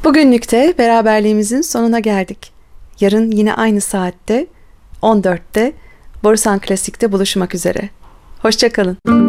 Bugünlük de beraberliğimizin sonuna geldik. Yarın yine aynı saatte 14'te Borusan Klasik'te buluşmak üzere. Hoşça kalın.